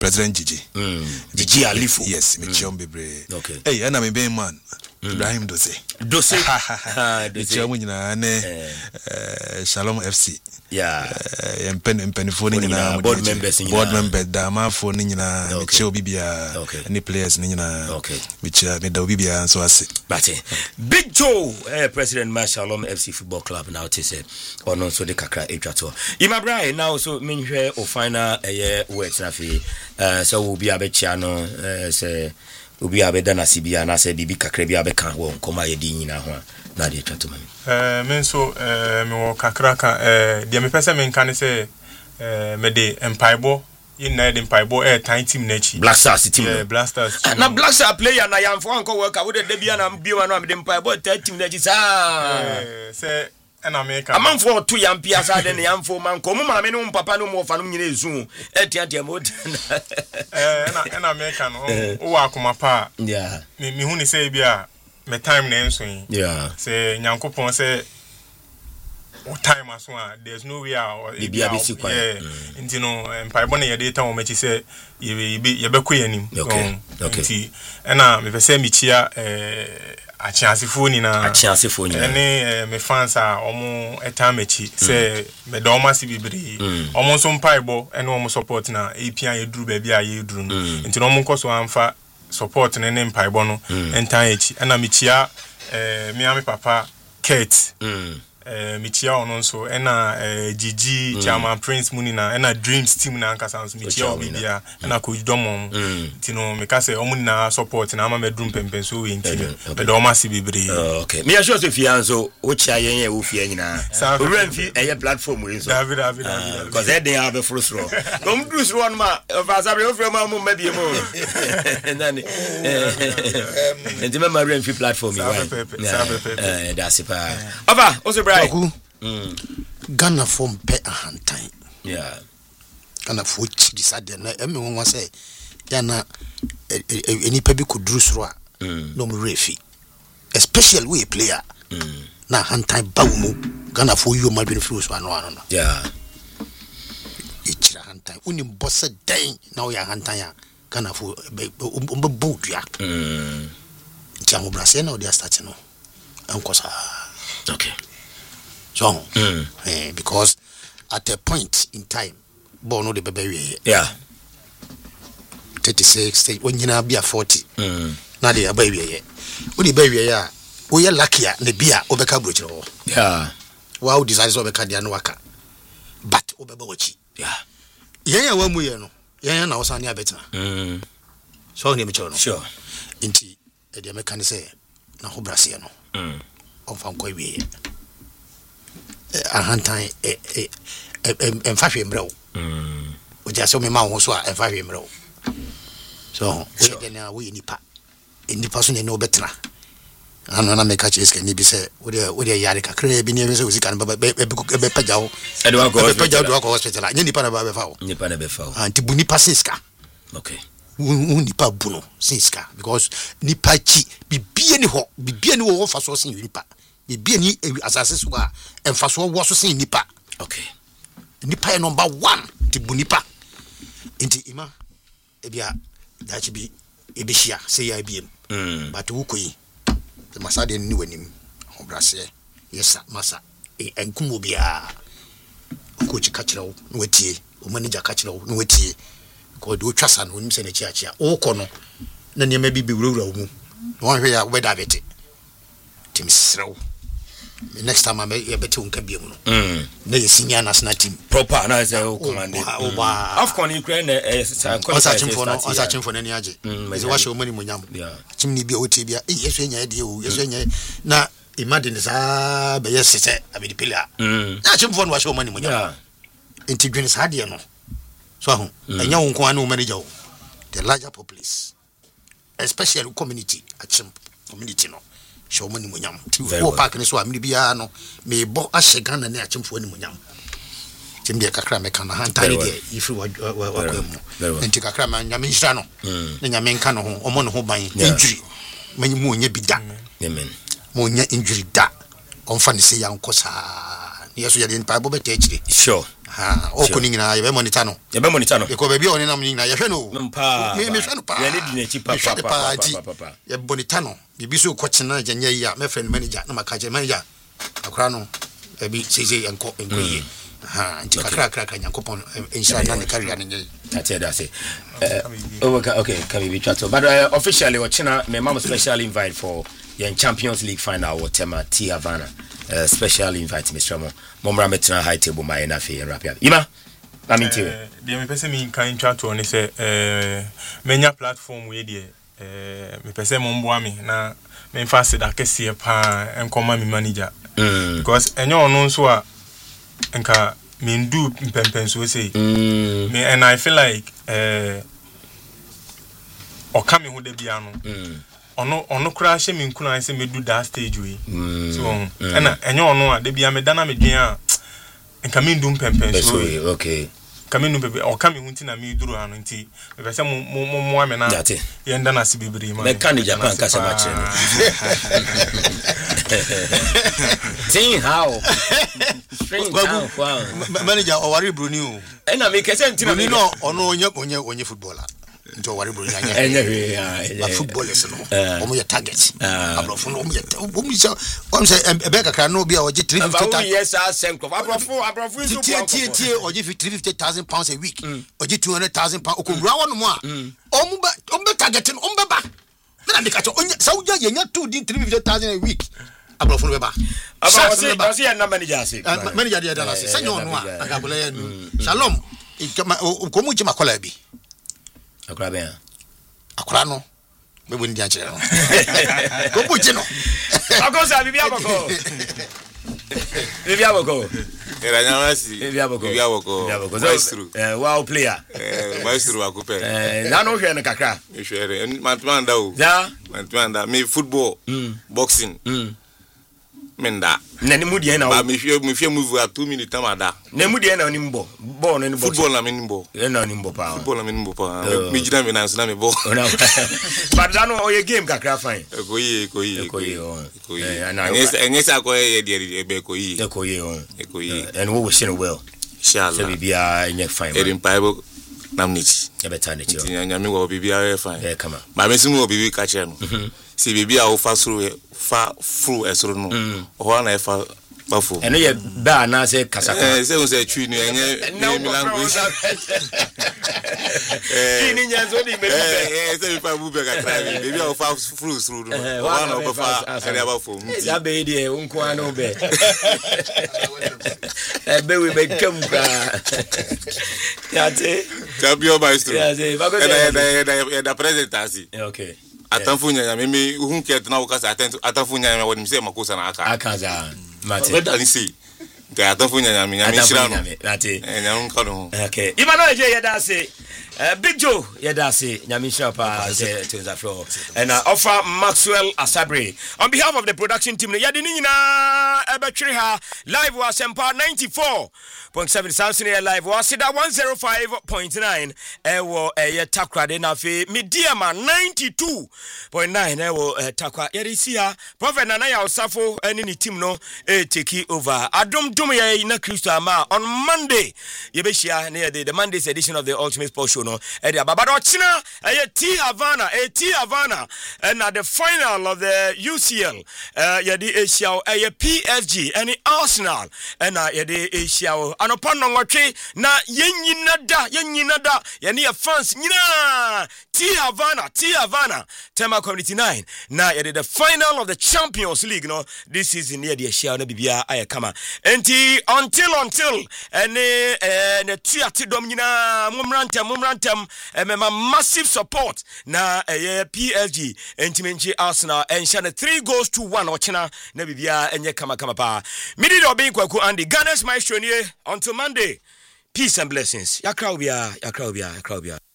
President Gigi. Gigi Alifo. Yes, me chom bebre. Okay. Hey, ana me ben man. Ibrahim Dose. Dose. Chom nyina ne Shalom FC. Yeah. Pen phone nyina board members nyina. Board members da ma phone nyina me chom bibia. Any players nyina. Okay. Which me da bibia so ase. But Big Joe, President Shalom FC Football Club now to say or no so the kakra etwato. Imabrai now so menhwe o final words na fi so will be abecha no say obi abeda na sibia na say bibi kakra bi abeka wo nkoma ye di nyina ho na de etwato mami. Men so me wo kakra ka de me pese men kan say me de empaibo in na de empaibo time team na chi Black Stars team. Black Stars team. Na Black Stars player na yam for anko work wo de bia na bia na me de empaibo team na chi sa say en America amam for to yam pia sa de yam for man ko mo ma me no papa no mo fa no nyina ezu etiatia mo en America no o wa akoma pa yeah me hu ni say bia me time na enso yin yeah say nyankopon say o time aso there's no way or bia be si kwa nti no empaibo na ye de ta o mechi say ye be ko yanim okay nti ena me pese mi chia achiasefo ni na ene me fans a omo etamechi say me do ma si bibiri omo so mpaibo ene omo support na API eduru ba bia ye eduru nti no omo nkoso amfa support na ene mpaibo no entamechi ena me chia me ame papa Kate michia ono so ena Gigi Chama Prince Munina ena Dreams team na ankasa so michia obibia ena coach Domom tino me ka say omu na support na ama medrum pempen so we nti be do ma si bibiri okay me assure so fianzo wo chia yen ye wo fia nyina o remfi eye platform we so David because they dey have full throw come do so one ma fa sabre o frema mo mabie mo nani enti me ma remfi platform we why that's pa ova o so Ghana from pe a hand time. Yeah. Ghana for decided na won say Ghana any people could do so no refi. Especially we player. Na hand time bawmu Ghana for you ma be free so no. Yeah. Ichira hand time. Uni boss den na we hand time Ghana for bold ya. Ntia mo brase na o dia start no. Enkosa. Okay. So, because at a point in time, born no the baby, yeah, 36, when you na be a 40, now the baby, when the baby, yeah, we are lucky at the beer over Cabridge, yeah, wow, desires over Cadian Waka, but over Bochi, yeah, yeah, one way, no, yeah, now was on your better, so near sure, inti, the American say, no, Brasiano, of Uncle a hand time and 5 bro. We just saw me ma so and 5 bro. So then we nipa in the person no better. I no make catch is can be say we yare ka kre bi ne so we can be pagao e do go hospital any nipa na ba fa anti bu nipa siska okay nipa buno siska because nipa chi bibie ni ho bibie ni wo fa so sin nipa bibie ni asase so a emfa so wo so sin nipa okay nipa number 1 ti bu nipa inti ima ebia dachi bi ebehia say ya biem but wo koyi the masade ni wanim obrase yesa masa enkumo bia coach ka kire wo no watie o manager ka kire wo no watie ko do twasa no nim se na chiachia wo kono na niam bi bewurawura wo mu no hwe ya we David team srew next time I bet you can be no senior national team proper na say o command afcon Ukraine searching for any age is what show money munyam chimni bia otie bia yeso nya de o yeso nya na imagine sa be yesese abedi pila na chim for no show money munyam intigwin sa de no so ho enya won ko anu manager the larger populace especially community achim community no show money munyam wo park ni so amni bia no me bo ahye Ghana na achimfo ni munyam timbe kakra me kana hantare de ifri wa kwemu enti kakra ma nyame nhira no na nyame nka no ho omo no ho ban injury manyi mu onya bida amen mu onya injury da onfa ne se yankosa yeso ya de npa bo beta akire sure okoni nyina ye be monitor no because baby oni nam nyina ye hwe no me hwe no pa ye ne di na chi papa ye monitor no bibi so ko chena nya ya me friend manager na maka je manager akora no ebi sese enko ye nti kakra nyankopon inshallah ne career ne nye that's it okay can we chat but officially ochina me mama special invite for your Champions League final with tema T Havana special invite Mr. Momra metra high table my na fe rap ya ima I mean to the me pese me kan chat on say menya platform we dey me pese mo mboa me na me fa se da kese pa enkoma me manager because enyo ono nso a enka me do mpempen so say me and I feel like o ka me ho da bia no ono kura hye me nkuna say me do that stage we so na enyo ono a da bia me dana me dwen a enka me do mpempen so okay kamenu bebe o ka me hunti na me duru ano nti me pese mo ame na ye nda na sibibiri ma me kan di Japan ka se ma chere tin how manager o wari Bruni o na me kese ntina Bruni no ono onye footballer nto wari Bruni anya footballers no omo ye target abrofo no omo ye omo say ebe kakra no bi a oje 350,000 yes asenko abrofo so tie oje 350,000 pounds a week oje 200,000 pounds okomura wono mo a omo target no omo beba na de kacho onya sauja yenya 350,000 a week abrofo no beba abasi ya na manager say manager dey dala say sanyo no a agabole ya shalom komu chima kola bi akora no me boni dia chere no ko buchi no akosa bibia boko era nyamasi bibia boko wow player maestro akupe na no hwe no kakra me hwe mantmanda o mantmanda me football boxing menda na ni mudi na ba me hwe move at 2 minutes amada na mudi na ni mbo ball na ni box football na me mbo na ni mbo pa football na me mbo pa me jina me na so na me ball but that no your game kakra fine ekoyi and enyesa ko ye de ekoyi and we wish you well inshallah so bibia enye fine erin paibo namniti e beta ne ti nyame wo bibia fine come on ma me simu wo bibi ka che no si bibia wo fa fru esoro no o na e fa bafo eno ye ba na se kasaka se unse twi no enye mi language ni nyanzo di me se mi fa bube ka try bibia wo fa fru esoro no o na o fa ere bafo ya be die unko anu be be we be kemka yate champion maestro yate da presentation okay atanfunya ya mimi uhunke na ukasa atanfunya ya wadi mse makosa na aka za mate weda ni see nka atanfunya ya mimi shirano ate nyanunka no okay imano je yedase Big Joe yedase nyamisha pa to floor and offer Maxwell Asabre on behalf of the production team yadi ni nyina ebetwere ha live was Sempa 94.7 Samson live was Sida 105.9 ewo takrade na fe Mediama 92.9 ewo takwa yadi sia Prophet Nana ya Osafo eni ni team no take over adom ye na Kristo ama on Monday yebeshia na the Monday's edition of the Ultimate Sports Show no edia babado china T Havana and at the final of the UCL yedi Asia PSG and Arsenal and yedi Asia anopon ngotwe na yenyina da yeni fans nyina T Havana Tema Community 9 na yedi the final of the Champions League no this season yedi Asia na bibia ayekama enti until and ne tuati dom nyina mumrantem massive support na PSG entimenchi Arsenal and shane 3-1 ochina na bibia enye kama pa midi do bin kwaku Andy Ghana's maestro nie until Monday peace and blessings yakra obia